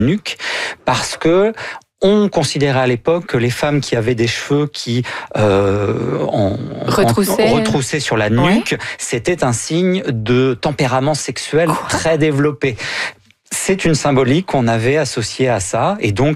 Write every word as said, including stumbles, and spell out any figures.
nuque, parce que on considérait à l'époque que les femmes qui avaient des cheveux qui euh, en, retroussaient. en, retroussaient sur la nuque, ouais. c'était un signe de tempérament sexuel Quoi très développé. C'est une symbolique qu'on avait associée à ça, et donc